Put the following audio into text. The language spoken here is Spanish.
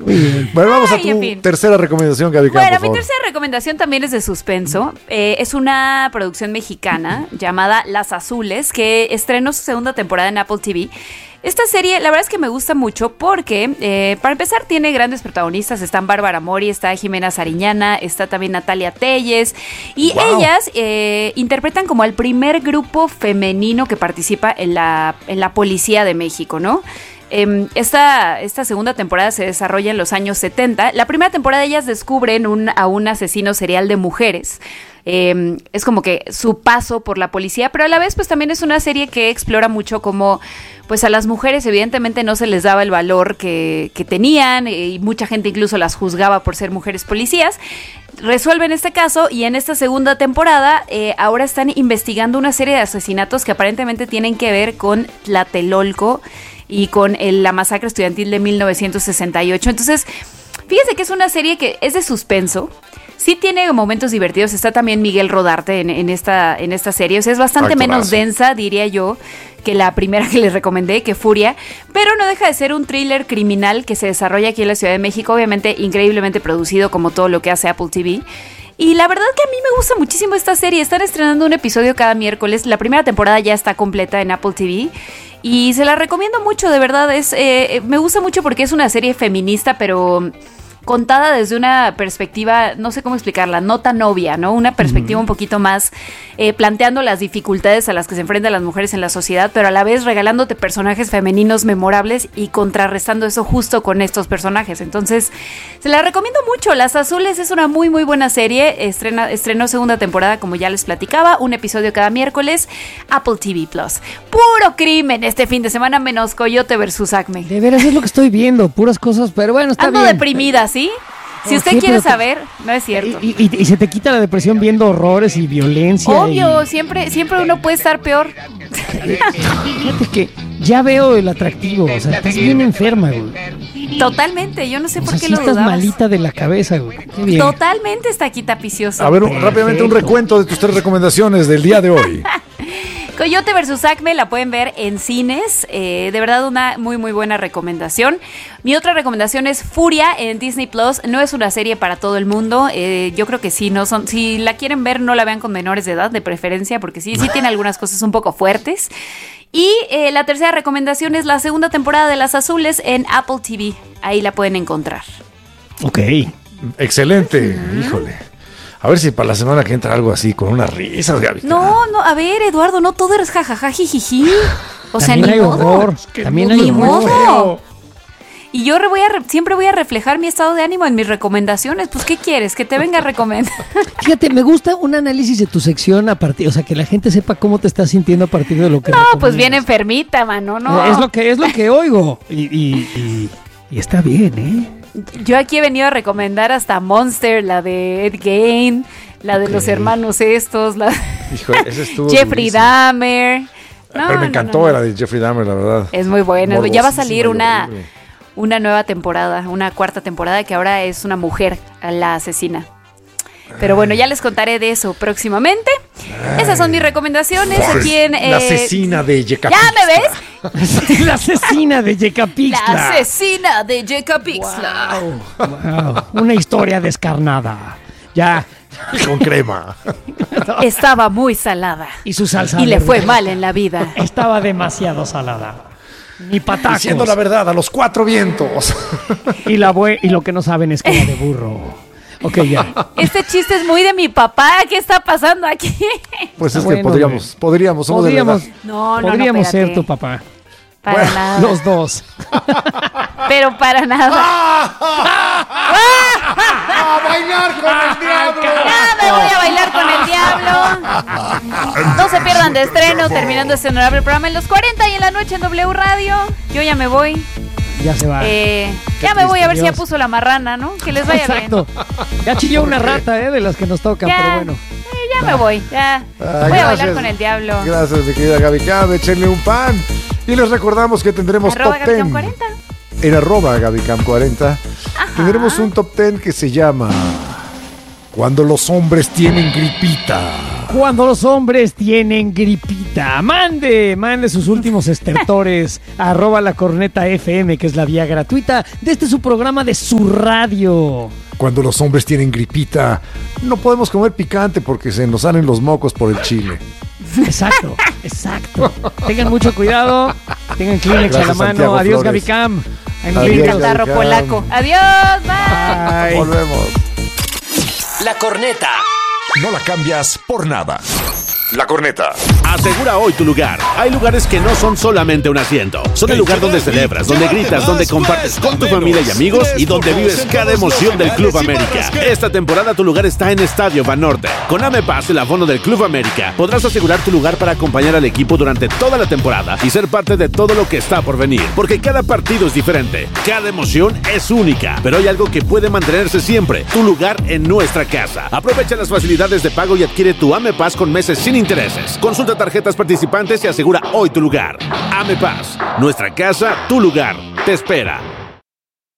Muy bien. Bueno, vamos a tu tercera recomendación, Gaby Cam, Bueno, por mi favor. tercera recomendación también es de suspenso. Es una producción mexicana llamada Las Azules, que estrenó su segunda temporada en Apple TV. Esta serie, la verdad es que me gusta mucho porque, para empezar, tiene grandes protagonistas. Están Bárbara Mori, está Jimena Sariñana, está también Natalia Telles. Y ellas interpretan como al primer grupo femenino que participa en la Policía de México, ¿no? Esta segunda temporada se desarrolla en los años 70. La primera temporada ellas descubren a un asesino serial de mujeres. Es como que su paso por la policía, pero a la vez pues también es una serie que explora mucho cómo pues a las mujeres evidentemente no se les daba el valor que tenían, y mucha gente incluso las juzgaba por ser mujeres policías. Resuelven este caso y en esta segunda temporada ahora están investigando una serie de asesinatos que aparentemente tienen que ver con Tlatelolco y con la masacre estudiantil de 1968. Entonces, fíjense que es una serie que es de suspenso. Sí tiene momentos divertidos. Está también Miguel Rodarte en esta serie. O sea, es bastante menos densa, diría yo, que la primera que les recomendé, que Furia. Pero no deja de ser un thriller criminal que se desarrolla aquí en la Ciudad de México. Obviamente, increíblemente producido, como todo lo que hace Apple TV. Y la verdad que a mí me gusta muchísimo esta serie. Están estrenando un episodio cada miércoles. La primera temporada ya está completa en Apple TV. Y se la recomiendo mucho, de verdad. Me gusta mucho porque es una serie feminista, pero contada desde una perspectiva, no sé cómo explicarla, no tan obvia, ¿no? Una perspectiva un poquito más planteando las dificultades a las que se enfrentan las mujeres en la sociedad, pero a la vez regalándote personajes femeninos memorables y contrarrestando eso justo con estos personajes. Entonces, se la recomiendo mucho. Las Azules es una muy, muy buena serie. Estrenó segunda temporada, como ya les platicaba, un episodio cada miércoles, Apple TV Plus. Puro crimen este fin de semana, menos Coyote versus Acme. De veras, es lo que estoy viendo, puras cosas, pero bueno, está Ando bien. deprimida, ¿sí? Si usted quiere saber, no es cierto. Y se te quita la depresión viendo horrores y violencia. Obvio, siempre uno puede estar peor. Fíjate que ya veo el atractivo, o sea, estás bien enferma, güey. Totalmente, yo no sé por qué sí lo estás dudabas. malita de la cabeza, güey. Qué bien. Totalmente está aquí tapicioso. A ver, rápidamente un recuento de tus 3 recomendaciones del día de hoy. Coyote versus Acme la pueden ver en cines, de verdad una muy muy buena recomendación. Mi otra recomendación es Furia en Disney Plus. No es una serie para todo el mundo, yo creo que si la quieren ver no la vean con menores de edad de preferencia, porque sí tiene algunas cosas un poco fuertes. Y la tercera recomendación es la segunda temporada de Las Azules en Apple TV, ahí la pueden encontrar. Ok. Excelente, híjole. A ver si para la semana que entra algo así, con unas risas, Gaby. No, a ver, Eduardo, no todo es jajaja, jijiji. O sea, también ni hay modo. horror, también hay Ni horror. modo. Y yo siempre voy a reflejar mi estado de ánimo en mis recomendaciones. Pues, ¿qué quieres? Que te venga a recomendar. Fíjate, me gusta un análisis de tu sección a partir, o sea, que la gente sepa cómo te estás sintiendo a partir de lo que No, recomiendas. pues bien enfermita, mano, no. Es lo que oigo. Y está bien, ¿eh? Yo aquí he venido a recomendar hasta Monster, la de Ed Gein, la de los hermanos estos, Híjole, ese estuvo Jeffrey durísimo. Dahmer. Pero me encantó la de Jeffrey Dahmer, la verdad. Es muy buena. Ya va a salir Morbosísima y una horrible. nueva temporada, una cuarta temporada que ahora es una mujer la asesina. Pero bueno, ya les contaré de eso próximamente. Esas son mis recomendaciones aquí en... La asesina de Yecapixtla. ¿Ya me ves? La asesina de Yecapixtla. La asesina de Yecapixtla. Wow, una historia descarnada. Ya. Con crema. Estaba muy salada. Y su salsa Y le verde. fue mal en la vida. Estaba demasiado salada. Ni patacos. Diciendo la verdad a los 4 vientos. Y lo que no saben es que era de burro. Ok, ya. Este chiste es muy de mi papá. ¿Qué está pasando aquí? Pues es Bueno, que podríamos, somos de verdad. No, Podríamos espérate. ser tu papá. Para nada. Los dos. Pero para nada. ¡A bailar con el diablo! Ya me voy a bailar con el diablo. No se pierdan de estreno, terminando este honorable programa en los 40 y en la noche en W Radio. Yo ya me voy. Ya se va. Ya me voy a ver si ya Dios. puso la marrana, ¿no? Que les vaya Exacto. Ya chilló una rata, de las que nos tocan, bien. pero bueno. Ya me voy. Ya. Voy a bailar gracias. con el diablo. Gracias, mi querida Gaby Cam. Échenle un pan. Y les recordamos que tendremos Arroba top 10. Gabicam 40. En arroba Gabicam 40. Tendremos un top 10 que se llama Cuando los hombres tienen gripita. Cuando los hombres tienen gripita. Mande sus últimos estertores a @lacornetafm, que es la vía gratuita de este su programa de su radio. Cuando los hombres tienen gripita, no podemos comer picante porque se nos salen los mocos por el chile. Exacto. Tengan mucho cuidado, tengan Kleenex a la mano. Santiago Adiós, Flores. Gabicam. Adiós, Catarro Gaby polaco. Cam. Adiós, bye. Volvemos. La Corneta. No la cambias por nada. La Corneta. Asegura hoy tu lugar. Hay lugares que no son solamente un asiento. Son el lugar donde celebras, donde gritas, donde compartes con tu familia y amigos y donde vives cada emoción del Club América. Esta temporada tu lugar está en Estadio Banorte. Con AMEPAS, el abono del Club América, podrás asegurar tu lugar para acompañar al equipo durante toda la temporada y ser parte de todo lo que está por venir. Porque cada partido es diferente, cada emoción es única, pero hay algo que puede mantenerse siempre: tu lugar en nuestra casa. Aprovecha las facilidades de pago y adquiere tu AMEPAS con meses sin intereses. Consulta tarjetas participantes y asegura hoy tu lugar. AMEPAS, nuestra casa, tu lugar. Te espera.